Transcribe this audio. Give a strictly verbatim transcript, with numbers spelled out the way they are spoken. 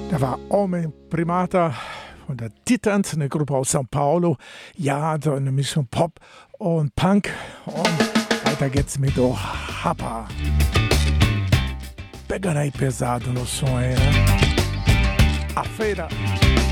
Da war Homem Primata von der Titans, eine Gruppe aus São Paulo. Ja, so eine Mischung Pop und Punk. Und weiter geht's mit O Rapa. Pegarei pesado no som aí, né? A feira.